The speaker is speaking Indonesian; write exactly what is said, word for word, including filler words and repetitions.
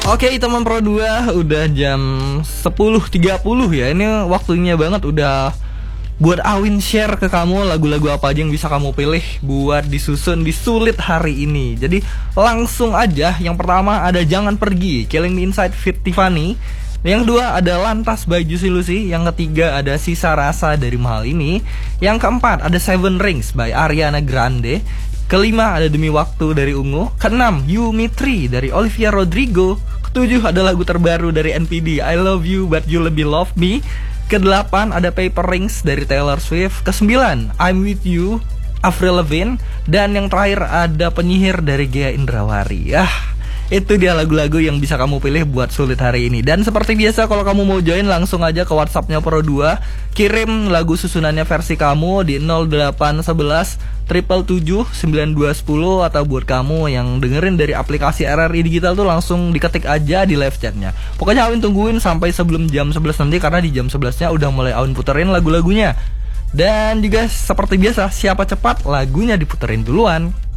Oke teman Pro dua, udah jam sepuluh tiga puluh ya. Ini waktunya banget udah buat Awin share ke kamu lagu-lagu apa aja yang bisa kamu pilih buat disusun di sulit hari ini. Jadi langsung aja, yang pertama ada Jangan Pergi, Killing Me Inside Fit Tiffany. Yang kedua ada Lantas by Juicy Lucy. Yang ketiga ada Sisa Rasa dari Mahal Ini. Yang keempat ada Seven Rings by Ariana Grande. Kelima ada Demi Waktu dari Ungu. Keenam You Me Three dari Olivia Rodrigo. Ketujuh ada lagu terbaru dari N P D, I Love You But You Lebih Love Me. Kedelapan ada Paper Rings dari Taylor Swift. Kesembilan I'm With You, Avril Lavigne. Dan yang terakhir ada Penyihir dari Ghea Indrawari. Ah, itu dia lagu-lagu yang bisa kamu pilih buat sulit hari ini. Dan seperti biasa, kalau kamu mau join langsung aja ke WhatsAppnya Pro dua. Kirim lagu susunannya versi kamu di nol delapan satu satu tujuh tujuh sembilan dua satu nol. Atau buat kamu yang dengerin dari aplikasi R R I Digital tuh langsung diketik aja di live chatnya. Pokoknya Awin tungguin sampai sebelum jam sebelas nanti, karena di jam sebelasnya udah mulai Awin puterin lagu-lagunya. Dan juga seperti biasa, siapa cepat lagunya diputerin duluan.